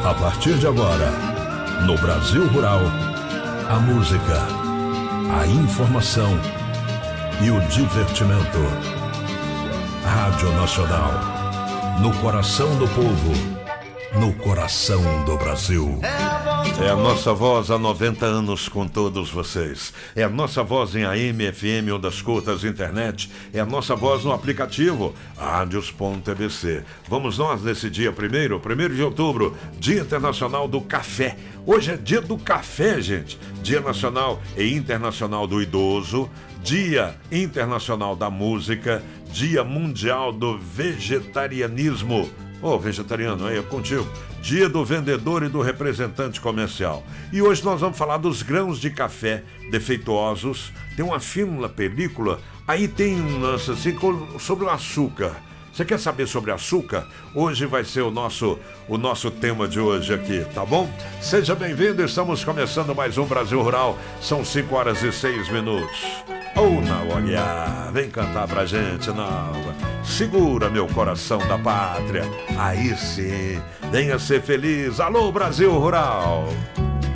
A partir de agora, no Brasil Rural, a música, a informação e o divertimento. Rádio Nacional, no coração do povo, no coração do Brasil. É a nossa voz há 90 anos com todos vocês. É a nossa voz em AM, FM, ondas curtas, internet. É a nossa voz no aplicativo Radios.ebc. Vamos nós nesse dia 1º de outubro, Dia Internacional do Café. Hoje é dia do café, gente. Dia Nacional e Internacional do Idoso. Dia Internacional da Música. Dia Mundial do Vegetarianismo. Ô, vegetariano, aí é contigo. Dia do vendedor e do representante comercial. E hoje nós vamos falar dos grãos de café defeituosos. Tem uma fina película, aí tem um lance assim sobre o açúcar. Você quer saber sobre açúcar? Hoje vai ser o nosso tema de hoje aqui, tá bom? Seja bem-vindo, estamos começando mais um Brasil Rural. São 5h06. Ô, Nauaguiá, vem cantar pra gente, Nova. Segura meu coração da pátria. Aí sim, venha ser feliz. Alô, Brasil Rural.